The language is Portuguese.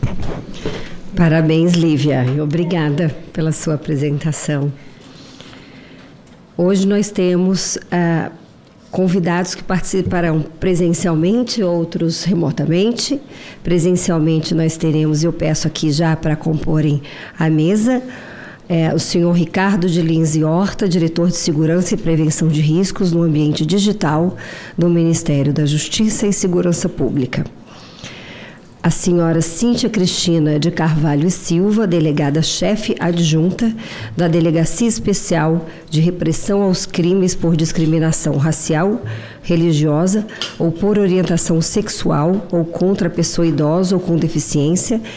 Parabéns, Lívia, e obrigada pela sua apresentação. Hoje nós temos convidados que participarão presencialmente, outros remotamente. Presencialmente nós teremos, eu peço aqui já para comporem a mesa, o senhor Ricardo de Lins e Horta, diretor de Segurança e Prevenção de Riscos no Ambiente Digital do Ministério da Justiça e Segurança Pública. A senhora Cíntia Cristina de Carvalho e Silva, delegada-chefe adjunta da Delegacia Especial de Repressão aos Crimes por Discriminação Racial, Religiosa ou por orientação sexual ou contra a pessoa idosa ou com deficiência